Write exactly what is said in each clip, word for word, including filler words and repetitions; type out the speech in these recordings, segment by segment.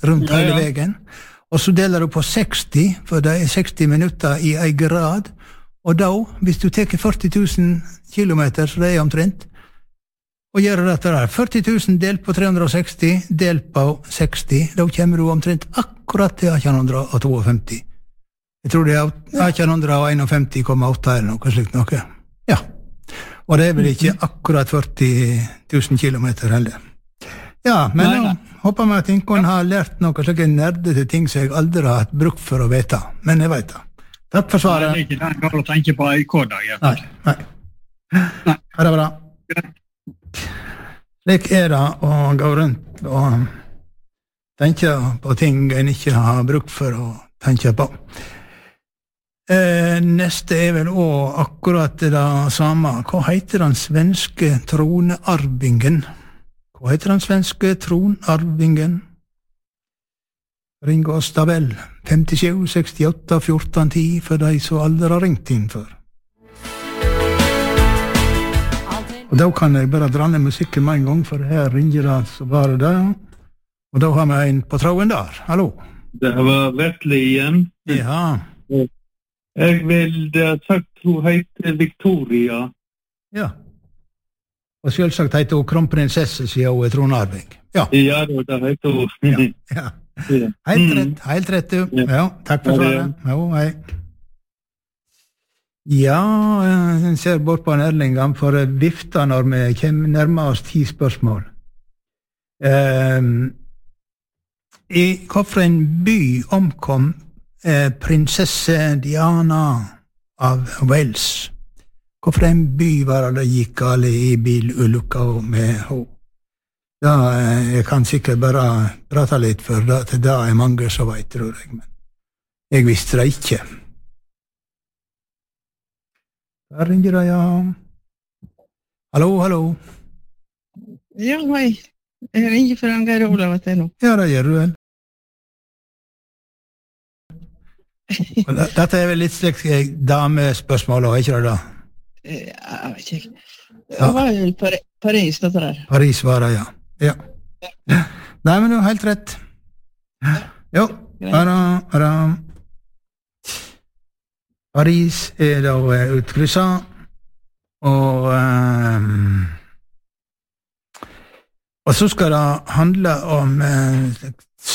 rundt Ja, hele ja. veien. Og så deler du på seksti, for det er seksti minutter i en grad. Og da, hvis du tar førti tusen kilometer, så det er omtrent, og gjør dette der, førti tusen delt på tre hundre og seksti, delt på seksti, da kommer du omtrent akkurat til atten femtito. Jeg tror det er atten femtien komma åtte eller noe slikt noe. Ja. Og det er vel ikke akkurat førti tusen kilometer heller. Ja, men Nei, nå nei. håper jeg at Inkon har lært noe slike nerdete ting som jeg aldri har hatt bruk for å vite. Men jeg vet det. Takk for Det svaret. er ikke den går å tenke på i koder. Ja. Nei, nei. Nei. Ha det bra. Slik er det å gå rundt og tenke på ting en ikke har bruk for å tenke på. Eh, neste er vel også akkurat det samme. Hva heter den svenske tronarvingen? Hva heter den svenske tronarvingen? Ring oss da vel. femtisju sekstiåtte fjorten ti for de som aldri har ringt inn før. Og da kan jeg bare dra ned musikken med en gang, for her ringer det så bare det. Og da har vi en på tråden der. Hallo? Det var Vetle igjen. Ja. Jeg vil ha sagt hun heter Victoria. Ja. Og selvsagt heter hun kronprinsesse, siden hun er tronarving. Ja. Ja, det heter hun. Ja. Ja. Ja. Helt rett, helt rett du. Ja. Ja, takk for svaret. Jo, hei. Ja, jeg ser bort på en Erlingan for vifta når vi kommer nærmere oss ti spørsmål. Um, I hvilken by omkom eh, prinsesse Diana av Wales? Hvilken by var det gikk galt i bilulykka med henne? Da, eh, jeg kan sikkert bare prate litt, for det, det er mange som vet, tror jeg, men jeg visste det ikke. Der ringer det, ja. Hallo, hallo. Ja, hei. Jeg ringer for en Geir Olav at jeg nå. Ja, det gjør du vel. Og det- Dette er vel litt slik eh, damespørsmål, og ikke det da? Eh, Jeg vet ikke. Det Ja. var jo Par Paris, dette der. Paris var det, ja. Ja. Nei, men du har helt rett. Jo, ara, ara. Paris er da utkryssa, og um, og så skal det handle om uh,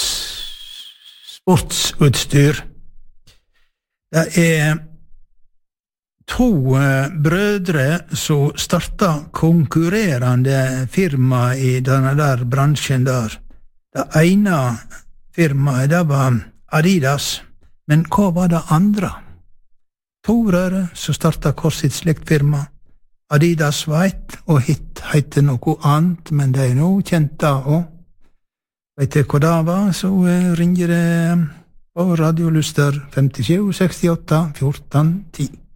sportsutstyr. Det er to uh, brødre som starta konkurrerende firma i denne der bransjen der. Det ene firmaet, det var Adidas, men hva var det andre? To brødre som starta hver sitt slikt firma. Adidas var ett, og Hit heter noe annet, men det er nå kjent da også. Vet du hva det var, så uh, ringer det på radioluster femtisju sekstiåtte fjorten ti.